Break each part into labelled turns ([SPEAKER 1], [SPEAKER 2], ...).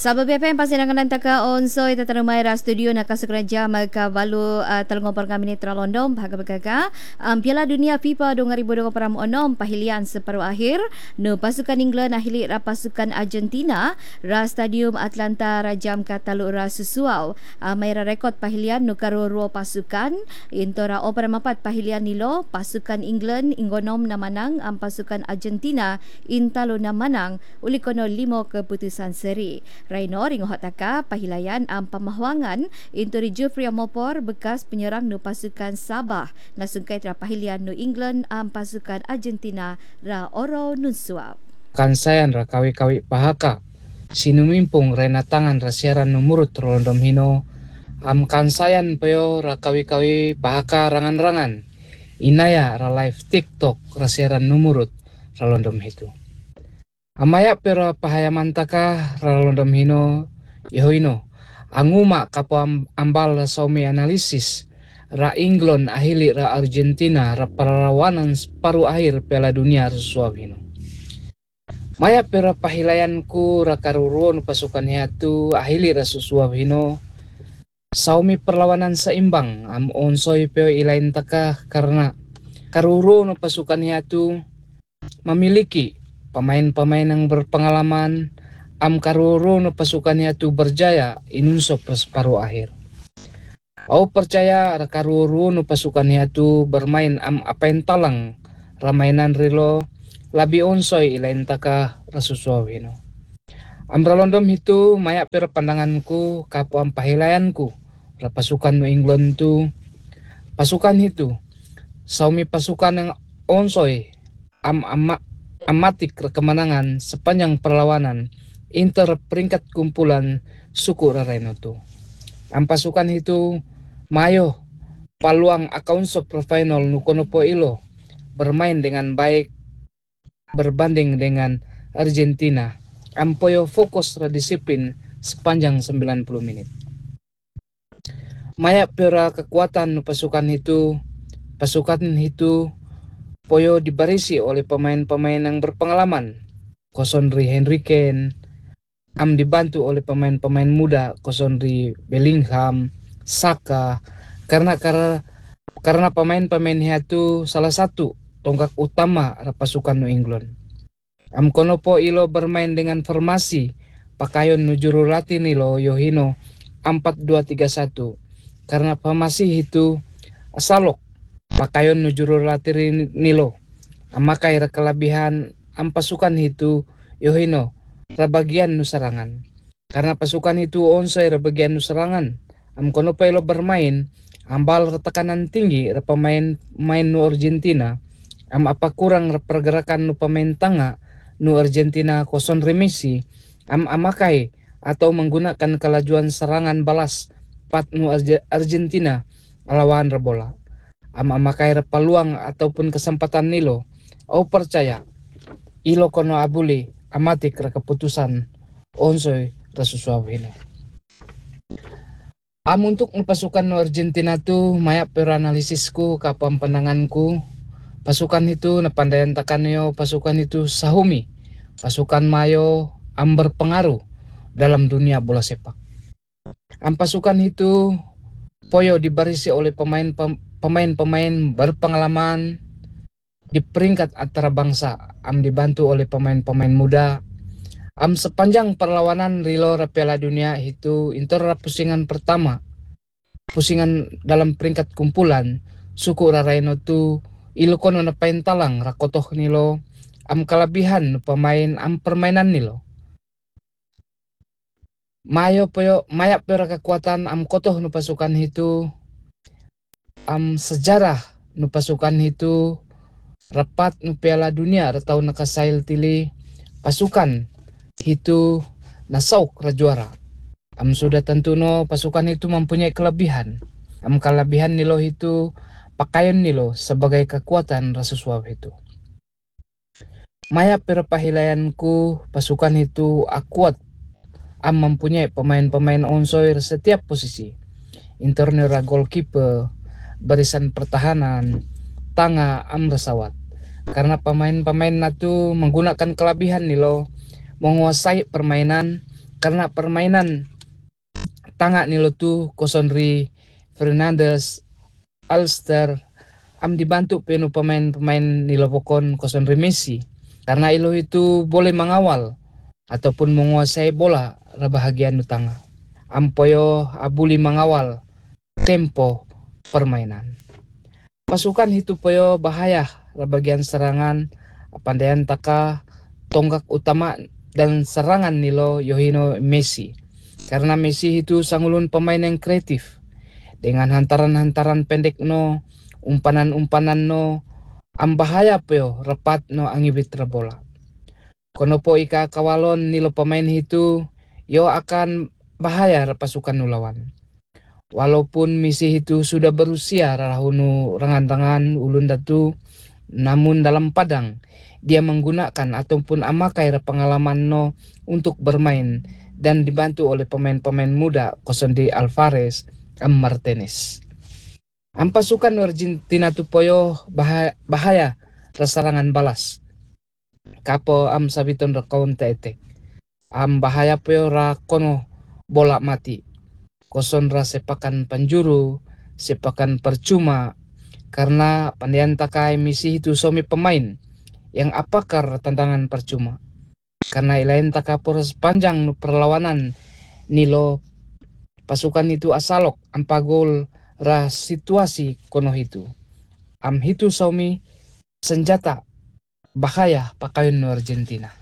[SPEAKER 1] Sahabat BFM pasti nak kena taka onsoi tatarumai ra studio nak kasukeraja maka balu telngopor kami ni terlondom bahaga Piala Dunia FIFA 2026 pahilian separuh akhir no pasukan England ahili ra pasukan Argentina ra stadium Atlanta rajam katalu ra susuau mai ra rekod pahilian no karo ro pasukan intora opera mapat pahilian nilo pasukan England inggonom na manang pasukan Argentina intalo na manang uli kono 5 keputusan seri. Raino ringo hataka pahilayan pamahuangan inturi Jeffrey Amopor bekas penyerang no pasukan Sabah nasungkai tra pahilian no England pasukan Argentina ra oro nun suap.
[SPEAKER 2] Kansayan ra kawi-kawi pahaka sinumimpung rena tangan ra siaran numurut rolondom hino kansayan payo ra kawi-kawi pahaka rangan-rangan inaya ra live TikTok ra siaran numurut rolondom hitu. Amaya pero pahayamantaka ralondom hino yehoino anguma kapo ambal saumi analisis ra England ahili ra Argentina ra perlawanan separuh akhir Piala Dunia sesuap hino. Maya pero pahilayanku ra karuruan pasukan hiatu ahili ra sesuap hino saumi perlawanan seimbang onsoi peo ilain taka karena karuruan pasukan hiatu memiliki pemain-pemain yang berpengalaman karuro no pasukannya tu berjaya inunsop separuh akhir. Au percaya karuro no pasukannya tu bermain apain talang ramainan rilo labi onsoi ilain taka rasusuawino. Ralondom itu maya per pandanganku kapo pahilayanku ra pasukan no England tu pasukan itu saumi pasukan yang onsoi amatik kemenangan sepanjang perlawanan inter peringkat kumpulan suku Raraino tu. Pasukan itu mayo paluang akaun final nukono po ilo bermain dengan baik berbanding dengan Argentina. Ampoyo fokus disiplin sepanjang 90 menit. Maya pera kekuatan pasukan itu Poyo dibarisi oleh pemain-pemain yang berpengalaman. Kosonri Henriken, dibantu oleh pemain-pemain muda, Kosonri Bellingham, Saka. Karena pemain-pemain itu salah satu tonggak utama pasukan New England. Konopo ilo bermain dengan formasi pakayon nujuru lati nilo yohino 4-2-3-1. Karena formasi itu asalok pakayon nujuru latiri nilo amakai ra kelebihan pasukan itu yohino ra bagian nusarangan karena pasukan itu onsoi ra bagian nusarangan kono pelo bermain ambal tekanan tinggi ra pemain nu Argentina apa kurang pergerakan nu pemain tengah nu Argentina koson remisi amakai atau menggunakan kelajuan serangan balas pat nu Argentina lawan bola makai peluang ataupun kesempatan nilo au percaya ilo kono abuli amatik keputusan onsoi rasusuaw ini. Untuk pasukan Argentina tu maya per analisisku kapam pandanganku pasukan itu napandayan takanyo pasukan itu sahumi pasukan mayo berpengaruh dalam dunia bola sepak. Pasukan itu poyo dibarisi oleh pemain-pemain berpengalaman di peringkat antara bangsa dibantu oleh pemain-pemain muda sepanjang perlawanan rilo Piala Dunia itu inter pusingan pertama pusingan dalam peringkat kumpulan suku Raraino tu ilukono napain talang rakotoh nilo kelebihan pemain permainan nilo maya pero kekuatan kotoh nu pasukan itu sejarah nu pasukan itu rapat nu Piala Dunia atau nakasail tili pasukan itu nasauk rajuara sudah tentu no pasukan itu mempunyai kelebihan kelebihan nilo itu pakaian nilo sebagai kekuatan rasusuaw itu maya perpahilayanku pasukan itu akuat mempunyai pemain-pemain onsoi setiap posisi internal goalkeeper barisan pertahanan tanga resawat karena pemain-pemain itu menggunakan kelebihan nilo menguasai permainan karena permainan tanga nilo tu Kosonri, Fernandes, Alster dibantu penuh pemain-pemain nilo pokon Kosonri Messi karena ilo itu boleh mengawal ataupun menguasai bola bahagian tengah. Ampoyo abuli mengawal tempo permainan. Pasukan itu poyo bahaya bagian serangan pandaian taka tonggak utama dan serangan nilo Yohino Messi. Karena Messi itu sangulun pemain yang kreatif dengan hantaran-hantaran pendek no, umpanan-umpanan no, bahaya poyo repat no angibit bola. Konopo ika kawalon nilo pemain itu yo akan bahaya pasukan nulawan. Walaupun Messi itu sudah berusia rahunu rangan-rangan ulun datu, namun dalam padang dia menggunakan ataupun amakai pengalaman no untuk bermain dan dibantu oleh pemain-pemain muda Kosondi Alvarez, Martinez. Pasukan Argentina tu poyo bahaya serangan balas. Kapo sabiton rakaun tetek. Bahaya poyo rakono bola mati. Kosonra sepakan penjuru, sepakan percuma, karena pandaian takai Messi itu somi pemain yang apakah tantangan percuma. Karena ilain takapur sepanjang perlawanan nilo pasukan itu asalok ampagol ra situasi kono itu. Hitu somi senjata bahaya pakaian Argentina.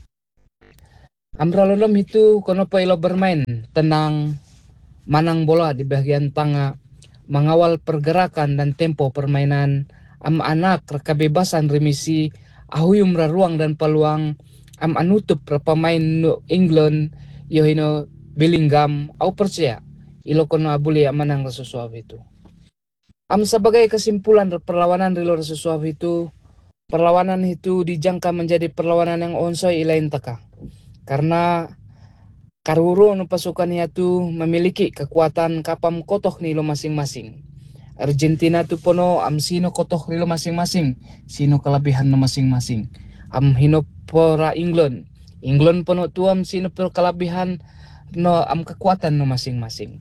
[SPEAKER 2] Amralolom itu kono ilo bermain tenang, manang bola di bagian tengah, mengawal pergerakan dan tempo permainan, anak kebebasan remisi, ahuyum ruang dan peluang, anutup pemain England, Yohino Bellingham, au percaya, ilo kono abuli manang sesuatu itu. Sebagai kesimpulan perlawanan rilo sesuatu itu, perlawanan itu dijangka menjadi perlawanan yang onsoi ilain taka. Karena karuro no pasukan itu memiliki kekuatan kapam kotoh nilo masing-masing. Argentina tu pono sino kotoh nilo masing-masing, sino kelebihan no masing-masing. Hino pora England pono tu sino per kelebihan no kekuatan no masing-masing.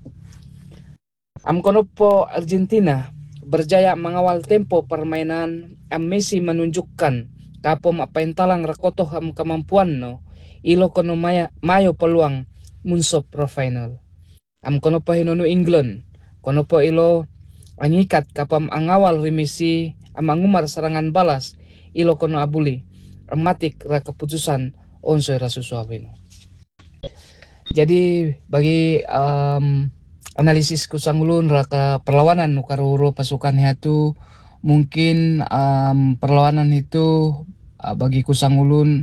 [SPEAKER 2] Kono po Argentina berjaya mengawal tempo permainan. Messi menunjukkan kapom talang rakotoh kemampuan no. Ilo kono mayo peluang munsop pro final. Kono po hinono England. Kono po ilo angikat kapam angawal remisi mangumar serangan balas. Ilo kono abuli matik ra keputusan onsoy rasusuabino. Jadi bagi analisis kusangulun raka perlawanan nukaruro pasukan itu mungkin perlawanan itu bagi kusangulun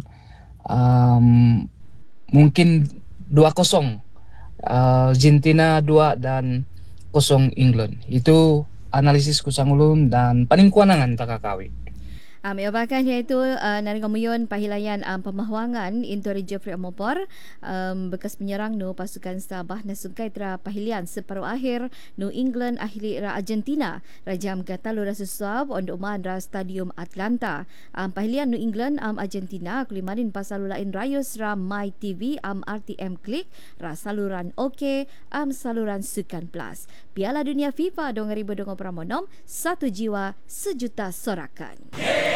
[SPEAKER 2] mungkin 2-0 Argentina 2 dan 0 England. Itu analisis kusangulun dan paningkuanangan takakawi.
[SPEAKER 1] Bahkan iaitu nari ngamuyon pahilayan pemahuangan Intori Jeffrey Amopor bekas penyerang no pasukan Sabah na sungkai tra pahilian separuh akhir no England akhiri ra Argentina rajam gatalo ra susab on uman ra Stadium Atlanta. Pahilian no England Argentina kulimanin pasalulain rayos ra My TV RTM Click ra saluran OK saluran Sukan Plus. Piala Dunia FIFA 2026 satu jiwa sejuta sorakan.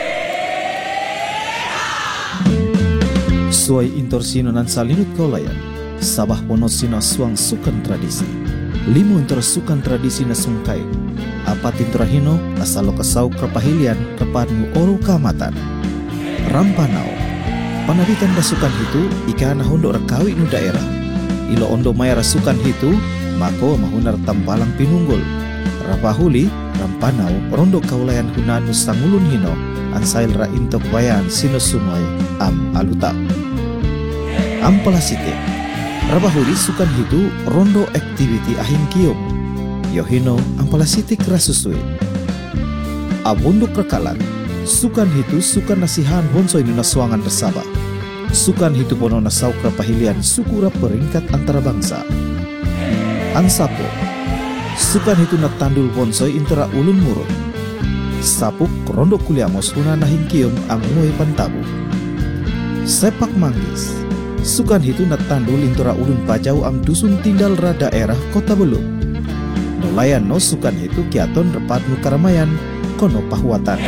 [SPEAKER 3] Suai intorsino nan salinut kaulayan, Sabah pono sino suang sukan tradisi. Limo intor sukan tradisi na sungkai. Apat intorahino asalo kasau krapahilian kapanu oro kamatan. Rampanao. Panabitan rasukan itu ika na hondo rakawi nu daerah. Ilo ondo maya rasukan itu mako mahunar tampalang pinunggul. Rapahuli rampanao rondo kaulayan hunanu sangulun hino ansail ra intok bayan sino sumay aluta. Palasite rabahuli sukan hitu rondo activity ahing kiom yohino palasite krasusui abunduk rekalan sukan hitu sukan nasihan honsoy nuna suangan resaba sukan hitu pono nasau krapahilian sukura peringkat antara bangsa ansapo sukan hitu natandul honsoy intera ulun murun sapuk rondo kuliamos huna nahing kiom angoy pantabu sepak manggis Sukan itu natandu lintura ulun pajau am dusun tinggal ra daerah Kota Beluk. Nulayan no sukan itu kiaton repat nu karamayan kono pahuatan.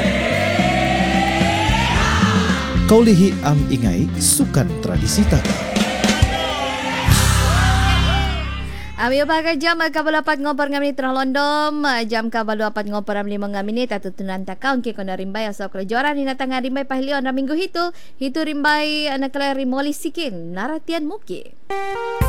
[SPEAKER 3] Kaulihi am ingai sukan tradisi taka.
[SPEAKER 1] Ambil bagai jam kabalapat ngopor ngaminit terlondom jam kabalapat ngopor am 5 ngaminit atau tunan takaun ke kono rimbai asal kelajuaran ni natang rimbai pahilion ra minggu hitu rimbai anak rimoli sikin naratian muki.